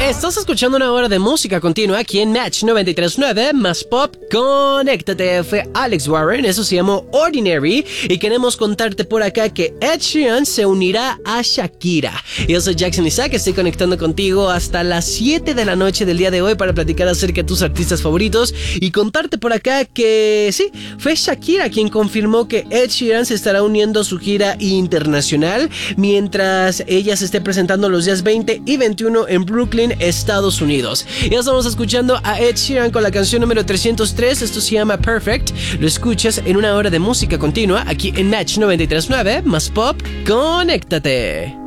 Estás escuchando una hora de música continua aquí en Match 93.9 más Pop. Conéctate, fue Alex Warren, eso se llamó Ordinary. Y queremos contarte por acá que Ed Sheeran se unirá a Shakira. Yo soy Jackson Isaac, estoy conectando contigo hasta las 7 de la noche del día de hoy para platicar acerca de tus artistas favoritos y contarte por acá que sí, fue Shakira quien confirmó que Ed Sheeran se estará uniendo a su gira internacional mientras ella se esté presentando los días 20 y 21 en Brooklyn, Estados Unidos. Ya estamos escuchando a Ed Sheeran con la canción número 303, esto se llama Perfect. Lo escuchas en una hora de música continua aquí en Match 93.9 más Pop. Conéctate.